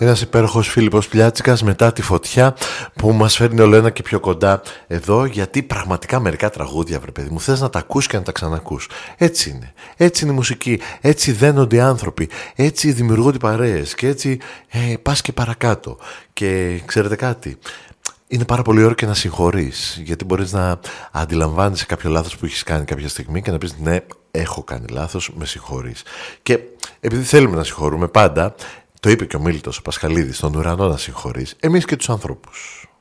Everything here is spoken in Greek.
Ένας υπέροχος Φίλιππος Πλιάτσικας μετά τη φωτιά που μας φέρνει όλο ένα και πιο κοντά εδώ, γιατί πραγματικά μερικά τραγούδια, βρε παιδί μου, θες να τα ακούς και να τα ξανακούς. Έτσι είναι. Έτσι είναι η μουσική. Έτσι δένονται οι άνθρωποι. Έτσι δημιουργούνται οι παρέες. Και έτσι πας και παρακάτω. Και ξέρετε κάτι. Είναι πάρα πολύ ωραίο και να συγχωρείς, γιατί μπορείς να αντιλαμβάνεσαι κάποιο λάθος που έχεις κάνει κάποια στιγμή και να πεις ναι, έχω κάνει λάθος, με συγχωρείς. Και επειδή θέλουμε να συγχωρούμε πάντα, το είπε και ο Μίλτος ο Πασχαλίδης, στον ουρανό να συγχωρείς, εμείς και τους ανθρώπους.